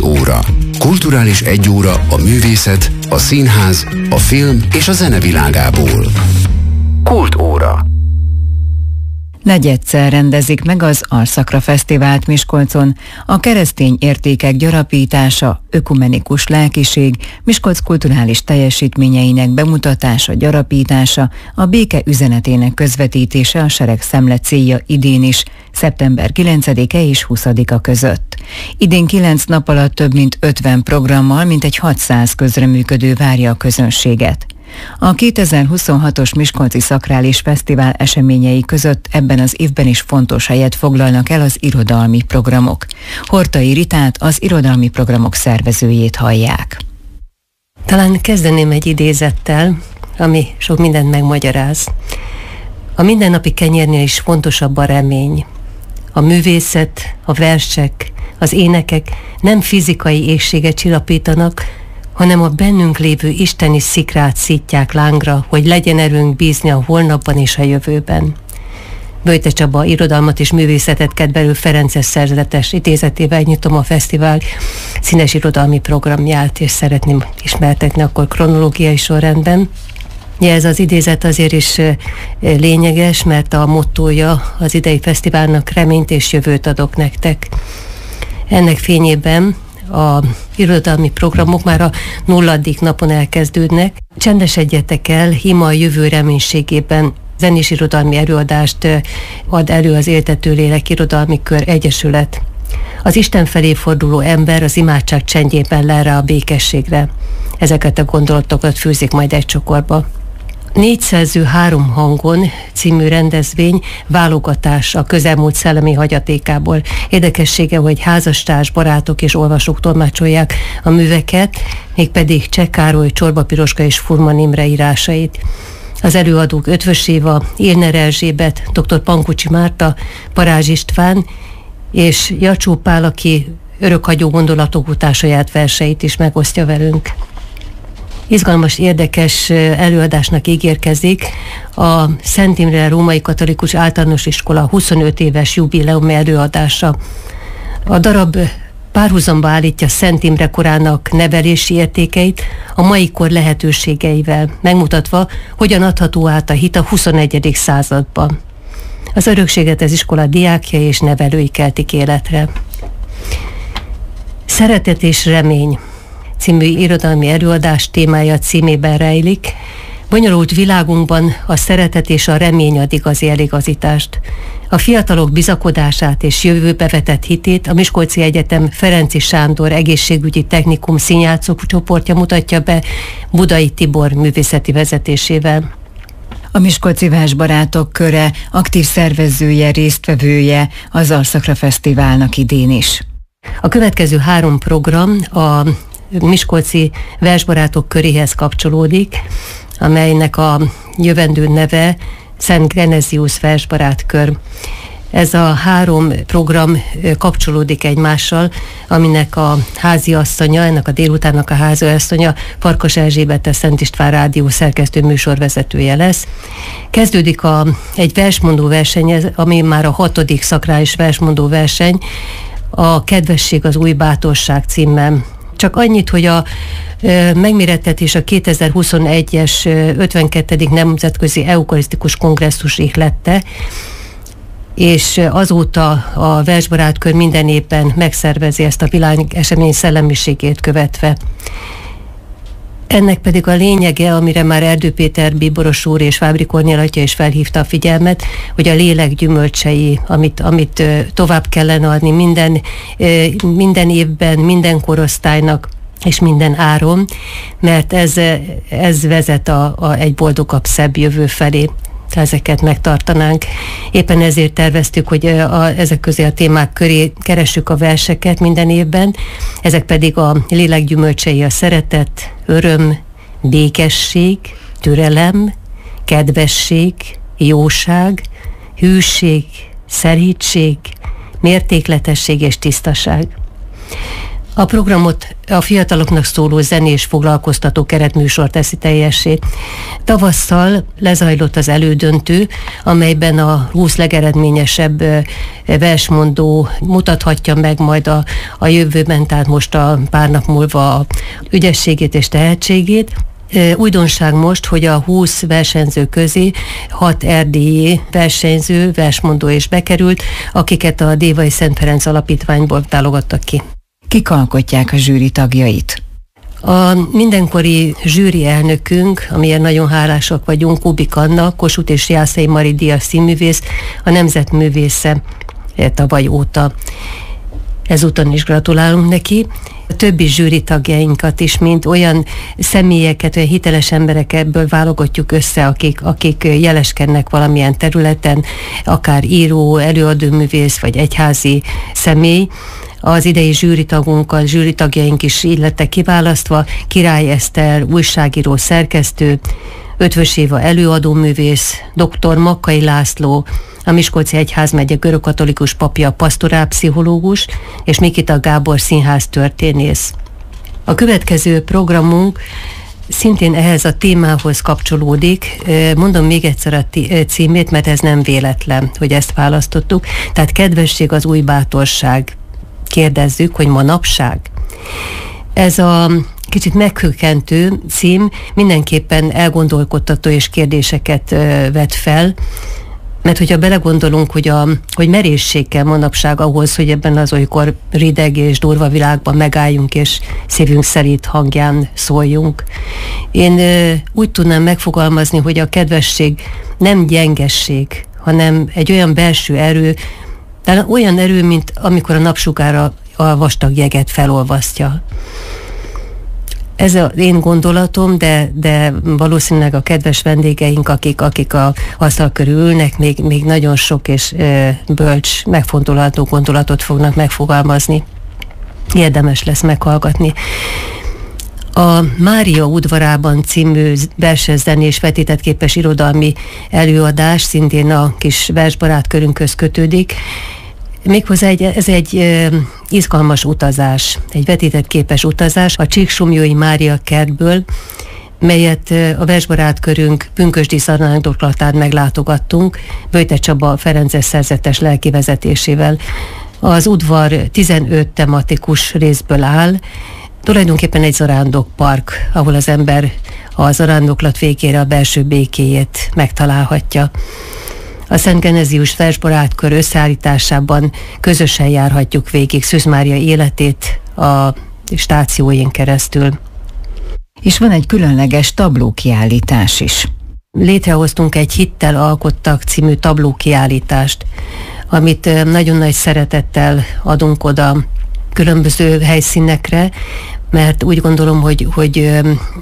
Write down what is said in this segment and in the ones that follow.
Kultóra. Kulturális egyóra a művészet, a színház, a film és a zene világából. Kultóra. Negyedszer rendezik meg az Alszakra Fesztivált Miskolcon. A keresztény értékek gyarapítása, ökumenikus lelkiség, Miskolc kulturális teljesítményeinek bemutatása, gyarapítása, a béke üzenetének közvetítése a seregszemle célja idén is, szeptember 9-e és 20-a között. Idén 9 nap alatt több mint 50 programmal, mintegy 600 közreműködő várja a közönséget. A 2026-os Miskolci Szakrális Fesztivál eseményei között ebben az évben is fontos helyet foglalnak el az irodalmi programok. Hortai Ritát, az irodalmi programok szervezőjét hallják. Talán kezdeném egy idézettel, ami sok mindent megmagyaráz. A mindennapi kenyérnél is fontosabb a remény. A művészet, a versek, az énekek nem fizikai éhséget csillapítanak, hanem a bennünk lévő isteni szikrát szítják lángra, hogy legyen erőnk bízni a holnapban és a jövőben. Böjte Csaba irodalmat és művészetet kedvelő Ferences szerzetes idézetével nyitom a fesztivál színes irodalmi programját, és szeretném ismertetni akkor kronológiai sorrendben. Ez az idézet azért is lényeges, mert a mottója az idei fesztiválnak reményt és jövőt adok nektek. Ennek fényében a irodalmi programok már a 0. napon elkezdődnek. Csendesedjetek el, ima a jövő reménységében zenés irodalmi előadást ad elő az Éltető Lélek Irodalmi Kör Egyesület. Az Isten felé forduló ember az imádság csendjében lel rá a békességre. Ezeket a gondolatokat fűzik majd egy csokorba. 4 szerző 3 hangon című rendezvény válogatás a közelmúlt szellemi hagyatékából. Érdekessége, hogy házastárs, barátok és olvasók tolmácsolják a műveket, mégpedig Cseh Károly, Csorba Piroska és Furman Imre írásait. Az előadók Ötvös Éva, Ilner Erzsébet, dr. Pankucsi Márta, Parázs István és Jacsó Pál, aki örökhagyó gondolatok után saját verseit is megosztja velünk. Izgalmas, érdekes előadásnak ígérkezik a Szent Imre Római Katolikus Általános Iskola 25 éves jubileumi előadása. A darab párhuzamba állítja Szent Imre korának nevelési értékeit a mai kor lehetőségeivel, megmutatva, hogyan adható át a hit a 21. században. Az örökséget az iskola diákjai és nevelői keltik életre. Szeretet és remény című irodalmi előadás témája címében rejlik. Bonyolult világunkban a szeretet és a remény ad igazi eligazítást. A fiatalok bizakodását és jövőbe vetett hitét a Miskolci Egyetem Ferenczy Sándor Egészségügyi Technikum színjátszó csoportja mutatja be Budai Tibor művészeti vezetésével. A Miskolci Versbarátok Köre aktív szervezője, résztvevője az Alszakra Fesztiválnak idén is. A következő 3 program a Miskolci Versbarátok Köréhez kapcsolódik, amelynek a jövendő neve Szent Genezius Versbarátkör. Ez a 3 program kapcsolódik egymással, aminek a háziasszonya, ennek a délutánnak a háziasszonya Farkas Erzsébet, a Szent István Rádió szerkesztő műsorvezetője lesz. Kezdődik egy versmondó verseny, ami már a 6. szakrális versmondó verseny, a Kedvesség az új bátorság címmel. Csak annyit, hogy a megmérettetés a 2021-es 52. Nemzetközi Eukarisztikus Kongresszus ihlette, és azóta a Versbarátkör minden évben megszervezi ezt a világesemény szellemiségét követve. Ennek pedig a lényege, amire már Erdő Péter bíboros úr és Fábri Kornél atya is felhívta a figyelmet, hogy a lélek gyümölcsei, amit tovább kellene adni minden évben, minden korosztálynak és minden áron, mert ez vezet egy boldogabb, szebb jövő felé. Ezeket megtartanánk. Éppen ezért terveztük, hogy ezek közé a témák köré keressük a verseket minden évben. Ezek pedig a lélek gyümölcsei: a szeretet, öröm, békesség, türelem, kedvesség, jóság, hűség, szerítség, mértékletesség és tisztaság. A programot a fiataloknak szóló zenés foglalkoztató keretműsor teszi teljessé. Tavasszal lezajlott az elődöntő, amelyben a 20 legeredményesebb versmondó mutathatja meg majd a jövőben, tehát most a pár nap múlva a ügyességét és tehetségét. Újdonság most, hogy a 20 versenyző közé 6 erdélyi versenyző, versmondó is bekerült, akiket a Dévai Szent Ferenc Alapítványból válogattak ki. Kik alkotják a zsűri tagjait? A mindenkori zsűri elnökünk, amilyen nagyon hálásak vagyunk, Kubik Anna, Kossuth és Jászai Mari díjas színművész, a nemzetművésze tavaly óta. Ezúton is gratulálunk neki. A többi zsűri tagjainkat is, mint olyan személyeket, olyan hiteles emberek ebből válogatjuk össze, akik jeleskednek valamilyen területen, akár író, előadóművész vagy egyházi személy. Az idei zsűritagunkkal, zsűritagjaink is így lettek kiválasztva: Király Eszter, újságíró, szerkesztő, Ötvös Éva, előadóművész, dr. Makkai László, a Miskolci Egyházmegye görögkatolikus papja, pastorálpszichológus, és Mikita Gábor színháztörténész. A következő programunk szintén ehhez a témához kapcsolódik. Mondom még egyszer a címét, mert ez nem véletlen, hogy ezt választottuk. Tehát kedvesség az új bátorság. Kérdezzük, hogy manapság. Ez a kicsit meghökkentő cím mindenképpen elgondolkodtató és kérdéseket vet fel, mert hogyha belegondolunk, hogy merészség kell manapság ahhoz, hogy ebben az olykor rideg és durva világban megálljunk, és szívünk szerint hangján szóljunk. Én úgy tudnám megfogalmazni, hogy a kedvesség nem gyengesség, hanem egy olyan belső erő, de olyan erő, mint amikor a napsugára a vastag jeget felolvasztja. Ez az én gondolatom, de valószínűleg a kedves vendégeink, akik a asztal körül ülnek, még nagyon sok és bölcs, megfontolható gondolatot fognak megfogalmazni. Érdemes lesz meghallgatni. A Mária udvarában című versenyzenés vetített képes irodalmi előadás szintén a kis versbarátkörünkhöz kötődik. Méghozzá ez egy izgalmas utazás, egy vetített képes utazás a Csíksomlyói Mária kertből, melyet a versbarátkörünk pünkösdi zarándoklatán meglátogattunk, Vöjte Csaba ferences szerzetes lelkivezetésével. Az udvar 15 tematikus részből áll, tulajdonképpen egy zarándokpark, ahol az ember a zarándoklat végére a belső békéjét megtalálhatja. A Szent Genezius versbarátkör összeállításában közösen járhatjuk végig Szűz Mária életét a stációin keresztül. És van egy különleges tablókiállítás is. Létrehoztunk egy Hittel alkottak című tablókiállítást, amit nagyon nagy szeretettel adunk oda különböző helyszínekre, mert úgy gondolom, hogy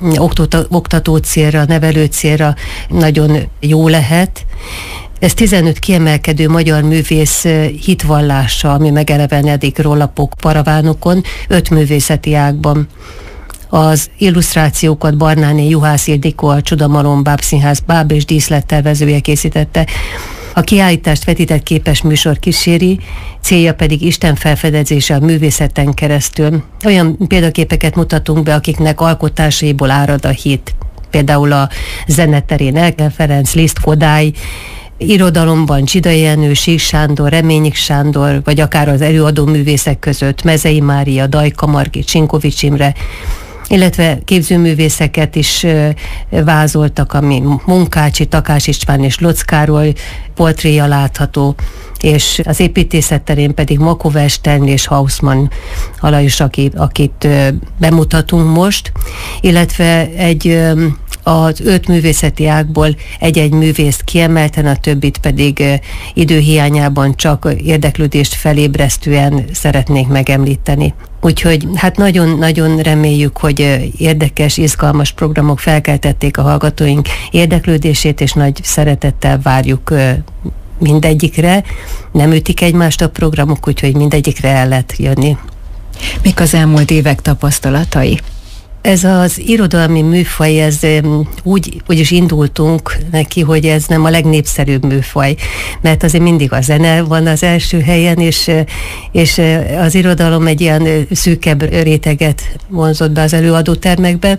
oktató célra, nevelő célra nagyon jó lehet. Ez 15 kiemelkedő magyar művész hitvallása, ami megelevenedik rollapok, paravánokon, 5 művészeti ágban. Az illusztrációkat Barnáné Juhász Ildikó, a Csodamalom Bábszínház báb és díszlettervezője készítette. A kiállítást vetített képes műsor kíséri, célja pedig Isten felfedezése a művészeten keresztül. Olyan példaképeket mutatunk be, akiknek alkotásaiból árad a hit. Például a zeneterén Elken Ferenc, Liszt Kodály, irodalomban Csidai Jenő, Sík Sándor, Reményik Sándor, vagy akár az előadó művészek között Mezei Mária, Dajka Margit, Csinkovics Imre, illetve képzőművészeket is vázoltak, ami Munkácsi, Takács István és Locz Károly portréja látható, és az építészet terén pedig Makova Stern és Hausmann Alajos, akit bemutatunk most, illetve az 5 művészeti ágból egy-egy művészt kiemelten, a többit pedig időhiányában csak érdeklődést felébresztően szeretnék megemlíteni. Úgyhogy hát nagyon-nagyon reméljük, hogy érdekes, izgalmas programok felkeltették a hallgatóink érdeklődését, és nagy szeretettel várjuk mindegyikre. Nem ütik egymást a programok, úgyhogy mindegyikre el lehet jönni. Mik az elmúlt évek tapasztalatai? Ez az irodalmi műfaj, ez úgy is indultunk neki, hogy ez nem a legnépszerűbb műfaj, mert azért mindig a zene van az első helyen, és az irodalom egy ilyen szűkebb réteget vonzott be az előadótermekbe.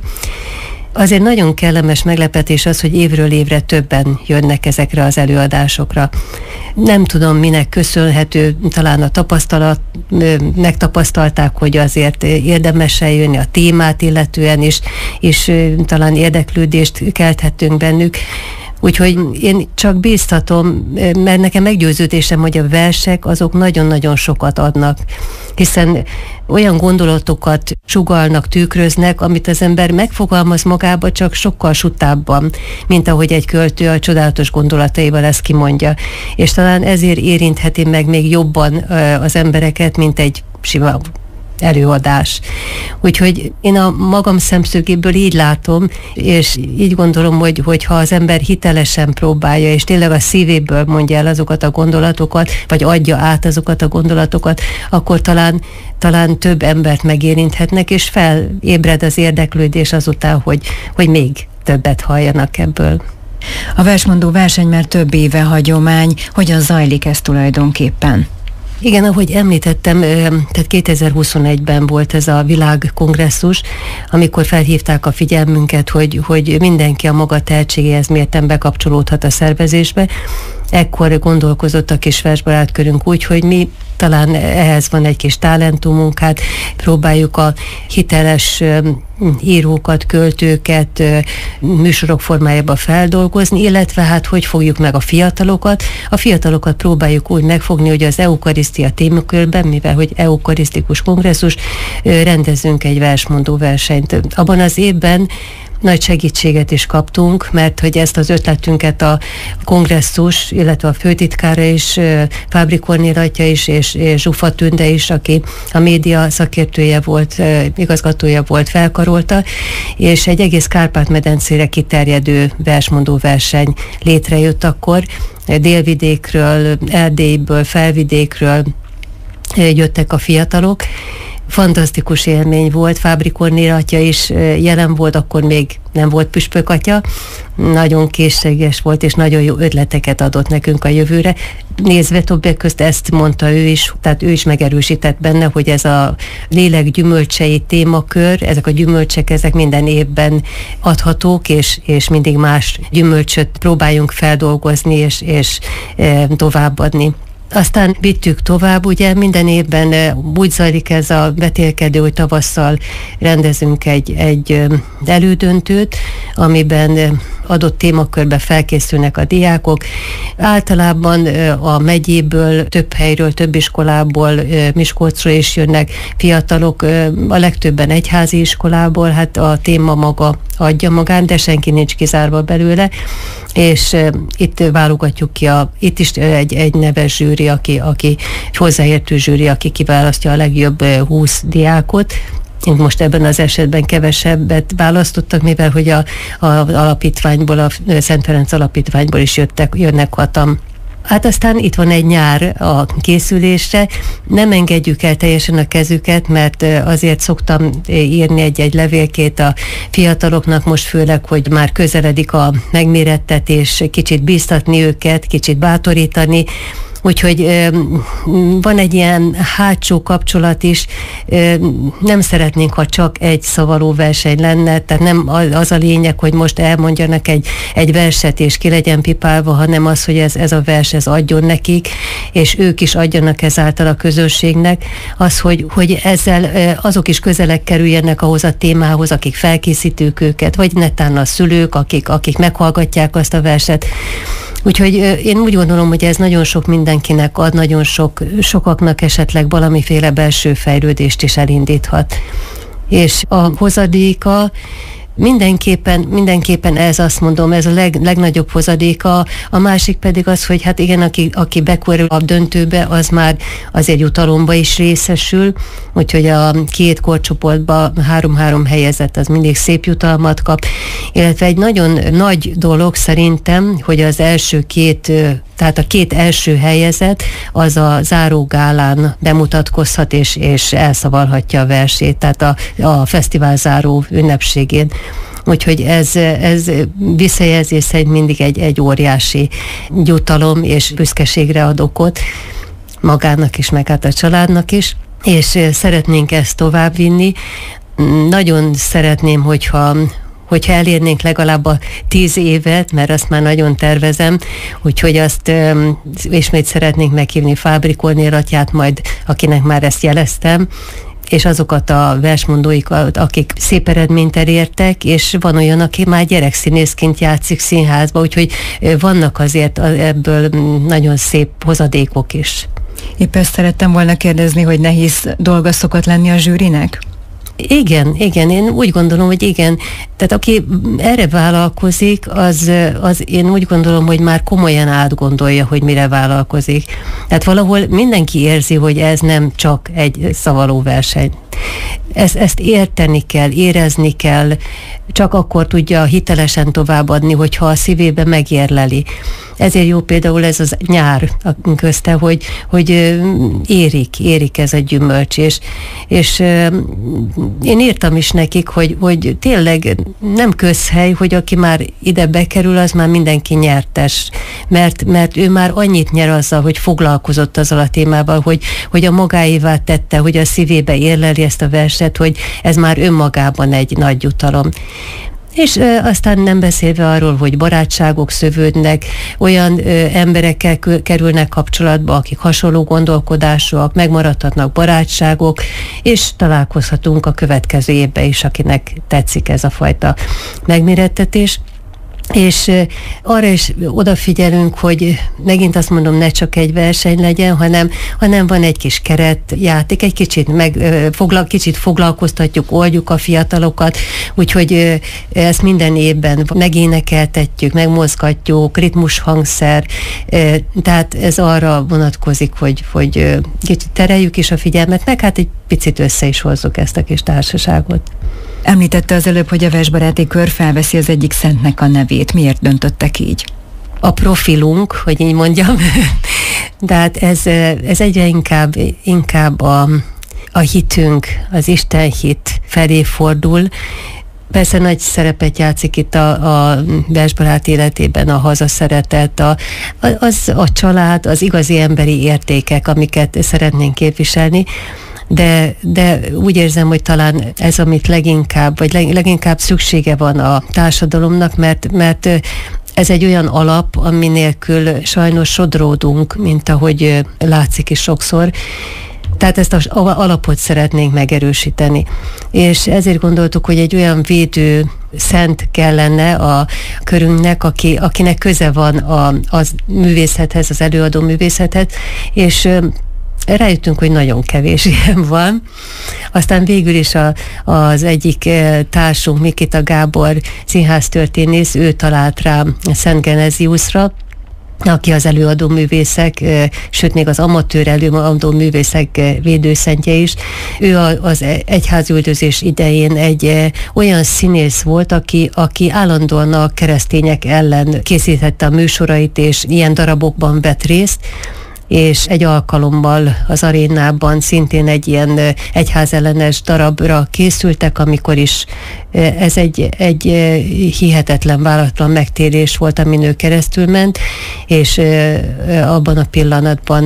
Azért nagyon kellemes meglepetés az, hogy évről évre többen jönnek ezekre az előadásokra. Nem tudom, minek köszönhető, talán a tapasztalat, megtapasztalták, hogy azért érdemes eljönni a témát illetően is, és talán érdeklődést kelthettünk bennük. Úgyhogy én csak bíztatom, mert nekem meggyőződésem, hogy a versek azok nagyon-nagyon sokat adnak, hiszen olyan gondolatokat sugallnak, tükröznek, amit az ember megfogalmaz magába, csak sokkal sutábban, mint ahogy egy költő a csodálatos gondolataival ezt kimondja. És talán ezért érintheti meg még jobban az embereket, mint egy sima előadás. Úgyhogy én a magam szemszögéből így látom, és így gondolom, hogy ha az ember hitelesen próbálja, és tényleg a szívéből mondja el azokat a gondolatokat, vagy adja át azokat a gondolatokat, akkor talán több embert megérinthetnek, és felébred az érdeklődés azután, hogy még többet halljanak ebből. A versmondó verseny már több éve hagyomány. Hogyan zajlik ez tulajdonképpen? Igen, ahogy említettem, tehát 2021-ben volt ez a világkongresszus, amikor felhívták a figyelmünket, hogy mindenki a maga tehetségéhez mérten bekapcsolódhat a szervezésbe. Ekkor gondolkozott a kis versbarátkörünk úgy, hogy mi talán ehhez van egy kis talentumunk, hát próbáljuk a hiteles írókat, költőket műsorok formájában feldolgozni, illetve hát hogy fogjuk meg a fiatalokat. A fiatalokat próbáljuk úgy megfogni, hogy az eukarisztia témakörben, mivel hogy eukarisztikus kongresszus, rendezünk egy versmondó versenyt. Abban az évben nagy segítséget is kaptunk, mert hogy ezt az ötletünket a kongresszus, illetve a főtitkára is, Fábri Kornél atya is, és Zsufa Tünde is, aki a média szakértője volt, igazgatója volt, felkarolta, és egy egész Kárpát-medencére kiterjedő versmondó verseny létrejött akkor. Délvidékről, Erdélyből, Felvidékről jöttek a fiatalok. Fantasztikus élmény volt, Fábri Kornél atya is jelen volt, akkor még nem volt püspök atya, nagyon készséges volt, és nagyon jó ötleteket adott nekünk a jövőre. Nézve többek közt ezt mondta ő is, tehát ő is megerősített benne, hogy ez a lélek gyümölcsei témakör, ezek a gyümölcsek, ezek minden évben adhatók, és mindig más gyümölcsöt próbáljunk feldolgozni, és továbbadni. Aztán vittük tovább, ugye minden évben úgy zajlik ez a vetélkedő, hogy tavasszal rendezünk egy elődöntőt, amiben adott témakörbe felkészülnek a diákok. Általában a megyéből, több helyről, több iskolából, Miskolcról is jönnek fiatalok, a legtöbben egyházi iskolából, hát a téma maga adja magát, de senki nincs kizárva belőle, és itt válogatjuk ki, itt is egy neves zsűri, aki hozzáértő zsűri, aki kiválasztja a legjobb 20 diákot. Most ebben az esetben kevesebbet választottak, mivel hogy az alapítványból, a Szent Ferenc alapítványból is jönnek 6-an. Hát aztán itt van egy nyár a készülésre, nem engedjük el teljesen a kezüket, mert azért szoktam írni egy levélkét a fiataloknak, most főleg, hogy már közeledik a megmérettetés, kicsit bíztatni őket, kicsit bátorítani. Úgyhogy van egy ilyen hátsó kapcsolat is, nem szeretnénk, ha csak egy szavaló verseny lenne, tehát nem az a lényeg, hogy most elmondjanak egy verset és ki legyen pipálva, hanem az, hogy ez a vers ez adjon nekik, és ők is adjanak ezáltal a közönségnek, az, hogy ezzel azok is közelebb kerüljenek ahhoz a témához, akik felkészítők őket, vagy netán a szülők, akik meghallgatják azt a verset. Úgyhogy én úgy gondolom, hogy ez nagyon sok mindenkinek ad, nagyon sokaknak esetleg valamiféle belső fejlődést is elindíthat. És a hozadéka Mindenképpen ez, azt mondom, ez a legnagyobb hozadéka. A másik pedig az, hogy hát igen, aki bekerül a döntőbe, az már azért jutalomba is részesül, úgyhogy a két korcsoportban 3-3 helyezett, az mindig szép jutalmat kap, illetve egy nagyon nagy dolog szerintem, hogy az első tehát a két első helyezett, az a zárógálán bemutatkozhat, és elszavalhatja a versét, tehát a fesztivál záró ünnepségén. Úgyhogy ez visszajelzés szerint mindig egy óriási jutalom és büszkeségre ad okot magának is, meg hát a családnak is, és szeretnénk ezt továbbvinni. Nagyon szeretném, hogyha elérnénk legalább a 10 évet, mert azt már nagyon tervezem, úgyhogy azt ismét szeretnénk meghívni Fábri Kornél atyát, majd akinek már ezt jeleztem, és azokat a versmondóikat, akik szép eredményt elértek, és van olyan, aki már gyerekszínészként játszik színházba, úgyhogy vannak azért ebből nagyon szép hozadékok is. Épp ezt szerettem volna kérdezni, hogy nehéz dolga szokott lenni a zsűrinek? Igen, én úgy gondolom, hogy igen. Tehát aki erre vállalkozik, az én úgy gondolom, hogy már komolyan átgondolja, hogy mire vállalkozik. Tehát valahol mindenki érzi, hogy ez nem csak egy szavaló verseny. Ezt érteni kell, érezni kell, csak akkor tudja hitelesen továbbadni, hogyha a szívébe megérleli. Ezért jó például ez az nyár közte, hogy érik ez a gyümölcs, és én írtam is nekik, hogy tényleg nem közhely, hogy aki már ide bekerül, az már mindenki nyertes, mert ő már annyit nyer azzal, hogy foglalkozott azzal a témával, hogy a magáévá tette, hogy a szívébe érleli ezt a verset, hogy ez már önmagában egy nagy jutalom. És aztán nem beszélve arról, hogy barátságok szövődnek, olyan emberekkel kerülnek kapcsolatba, akik hasonló gondolkodásúak, megmaradhatnak barátságok, és találkozhatunk a következő évben is, akinek tetszik ez a fajta megmérettetés. És arra is odafigyelünk, hogy megint azt mondom, ne csak egy verseny legyen, hanem van egy kis keretjáték, egy kicsit foglalkoztatjuk, oldjuk a fiatalokat, úgyhogy ezt minden évben megénekeltetjük, megmozgatjuk, ritmus hangszer, tehát ez arra vonatkozik, hogy kicsit tereljük is a figyelmet, meg hát egy picit össze is hozzuk ezt a kis társaságot. Említette az előbb, hogy a versbaráti kör felveszi az egyik szentnek a nevét. Miért döntöttek így? A profilunk, hogy így mondjam, de hát ez egyre inkább a hitünk, az Isten hit felé fordul. Persze nagy szerepet játszik itt a versbarát életében a hazaszeretet, a család, az igazi emberi értékek, amiket szeretnénk képviselni. De úgy érzem, hogy talán ez, amit leginkább szüksége van a társadalomnak, mert ez egy olyan alap, ami nélkül sajnos sodródunk, mint ahogy látszik is sokszor. Tehát ezt az alapot szeretnénk megerősíteni. És ezért gondoltuk, hogy egy olyan védő szent kellene a körünknek, akinek köze van a művészethez, az előadó művészethez, és rájöttünk, hogy nagyon kevés ilyen van. Aztán végül is az egyik társunk, Mikita Gábor színháztörténész, ő talált rá Szent Geneziusra, aki az előadó művészek, sőt még az amatőr előadó művészek védőszentje is. Ő az egyházüldözés idején egy olyan színész volt, aki állandóan a keresztények ellen készítette a műsorait, és ilyen darabokban vett részt, és egy alkalommal az arénában szintén egy ilyen egyházellenes darabra készültek, amikor is ez egy hihetetlen, váratlan megtérés volt, amin ő keresztül ment, és abban a pillanatban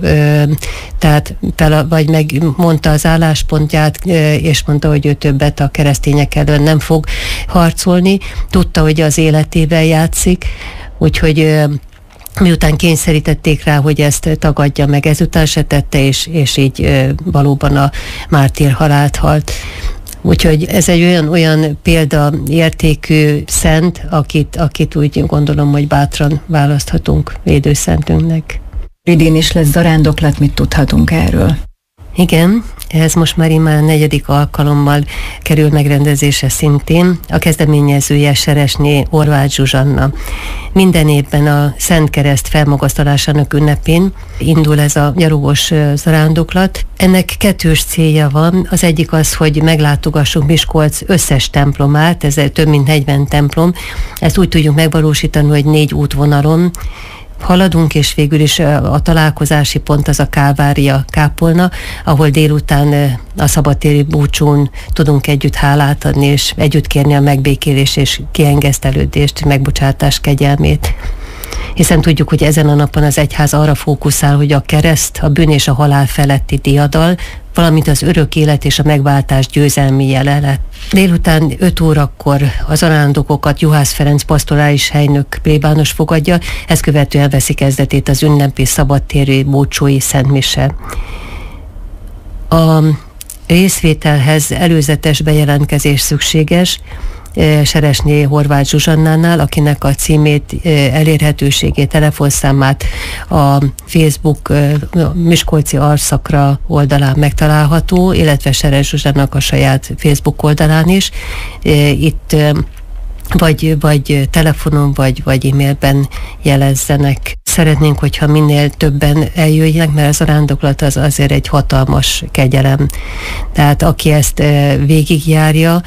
vagy megmondta az álláspontját, és mondta, hogy ő többet a keresztények ellen nem fog harcolni. Tudta, hogy az életével játszik, úgyhogy miután kényszerítették rá, hogy ezt tagadja meg, ezután se tette, és így valóban a mártír halált halt. Úgyhogy ez egy olyan példaértékű szent, akit úgy gondolom, hogy bátran választhatunk védőszentünknek. Idén is lesz zarándoklat, mit tudhatunk erről? Igen, ez most már immár 4. alkalommal kerül megrendezésre szintén. A kezdeményezője Seresné Horváth Zsuzsanna. Minden évben a Szent Kereszt felmagasztalásának ünnepén indul ez a gyarogos zarándoklat. Ennek 2 célja van. Az egyik az, hogy meglátogassunk Miskolc összes templomát, ez több mint 40 templom. Ezt úgy tudjuk megvalósítani, hogy 4 útvonalon haladunk, és végül is a találkozási pont az a Kálvária kápolna, ahol délután a szabadtéri búcsún tudunk együtt hálát adni, és együtt kérni a megbékélés és kiengesztelődést, megbocsátás kegyelmét. Hiszen tudjuk, hogy ezen a napon az egyház arra fókuszál, hogy a kereszt, a bűn és a halál feletti diadal, valamint az örök élet és a megváltás győzelmi jelenet. Délután 5 órakor az zarándokokat Juhász Ferenc pastorális helynök plébános fogadja, ezt követően veszi kezdetét az ünnepi szabadtéri búcsúi szentmise. A részvételhez előzetes bejelentkezés szükséges, Seresné Horváth Zsuzsannánál, akinek a címét, elérhetőségét, telefonszámát a Facebook Miskolci Arszakra oldalán megtalálható, illetve Seres Zsuzsannak a saját Facebook oldalán is. Itt vagy telefonon, vagy e-mailben jelezzenek. Szeretnénk, hogyha minél többen eljöjjenek, mert az zarándoklat az azért egy hatalmas kegyelem. Tehát aki ezt végigjárja,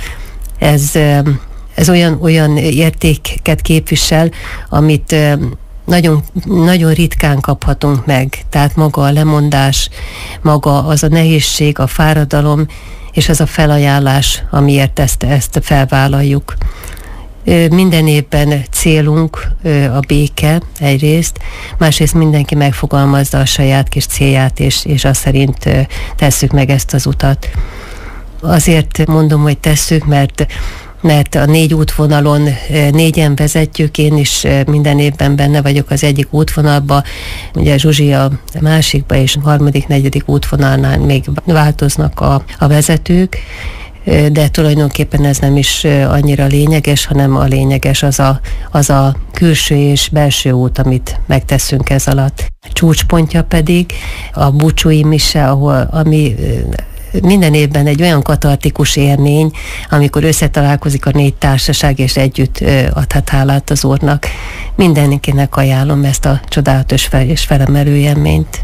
ez olyan értéket képvisel, amit nagyon, nagyon ritkán kaphatunk meg. Tehát maga a lemondás, maga az a nehézség, a fáradalom, és az a felajánlás, amiért ezt felvállaljuk. Minden évben célunk a béke egyrészt, másrészt mindenki megfogalmazza a saját kis célját, és azt szerint tesszük meg ezt az utat. Azért mondom, hogy tesszük, mert a 4 útvonalon 4-en vezetjük, én is minden évben benne vagyok az egyik útvonalba, ugye Zsuzsi a másikba, és a 3., 4. útvonalnál még változnak a vezetők, de tulajdonképpen ez nem is annyira lényeges, hanem a lényeges az a külső és belső út, amit megteszünk ez alatt. Csúcspontja pedig a búcsúi mise, ami minden évben egy olyan katartikus élmény, amikor összetalálkozik a 4 társaság, és együtt adhat hálát az Úrnak. Mindenkinek ajánlom ezt a csodálatos és felemelő élményt.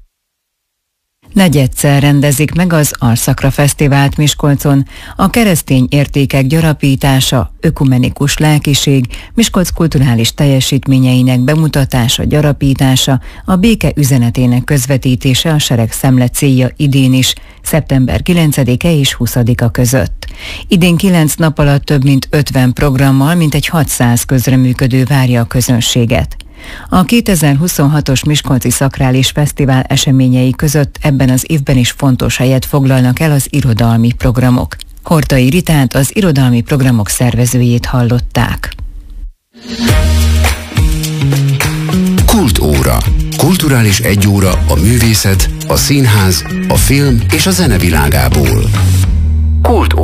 Negyedszer rendezik meg az Arszakra Fesztivált Miskolcon. A keresztény értékek gyarapítása, ökumenikus lelkiség, Miskolc kulturális teljesítményeinek bemutatása, gyarapítása, a béke üzenetének közvetítése a seregszemle célja idén is, szeptember 9-e és 20-a között. Idén 9 nap alatt több mint 50 programmal, mintegy 600 közreműködő várja a közönséget. A 2026-os Miskolci Szakrális Fesztivál eseményei között ebben az évben is fontos helyet foglalnak el az irodalmi programok. Hortai Ritát, az irodalmi programok szervezőjét hallották. Kultóra. Kulturális egyóra a művészet, a színház, a film és a zene világából. Kultóra.